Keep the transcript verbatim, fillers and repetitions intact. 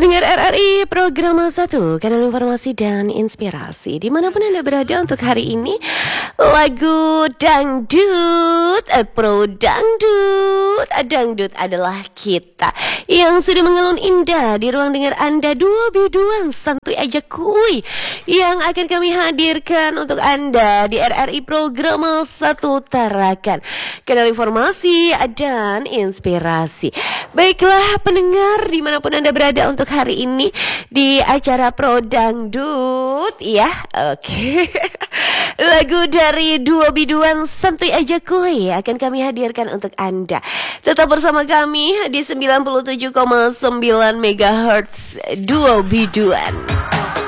Pendengar R R I Program satu, kanal informasi dan inspirasi. Dimanapun Anda berada untuk hari ini, lagu dangdut, eh, pro dangdut, dangdut adalah kita yang sudah mengalun indah di ruang dengar Anda. Dua biduan santuy aja kuy yang akan kami hadirkan untuk Anda di R R I Program satu Tarakan, kanal informasi dan inspirasi. Baiklah pendengar, dimanapun Anda berada untuk hari ini di acara Pro Dangdut ya. Oke. Lagu dari Dua Biduan Santuy Aja Kuy akan kami hadirkan untuk Anda. Tetap bersama kami di sembilan puluh tujuh koma sembilan megahertz Dua Biduan.